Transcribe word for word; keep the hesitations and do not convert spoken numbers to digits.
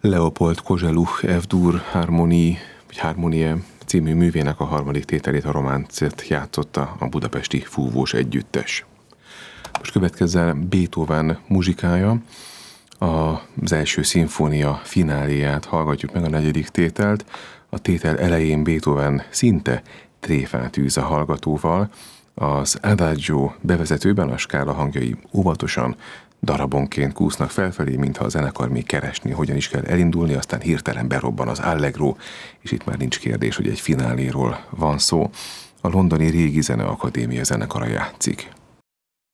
Leopold Koželuch F-dur Harmonie, vagy Harmonie című művének a harmadik tételét, a románcet játszotta a budapesti fúvós együttes. Most következzel Beethoven muzsikája, az első szimfónia fináléját hallgatjuk meg, a negyedik tételt. A tétel elején Beethoven szinte tréfát űz a hallgatóval, az Adagio bevezetőben a skála hangjai óvatosan, darabonként kúsznak felfelé, mintha a zenekar még keresni, hogyan is kell elindulni, aztán hirtelen berobban az Allegro, és itt már nincs kérdés, hogy egy fináléról van szó. A londoni Régi Zeneakadémia zenekara játszik.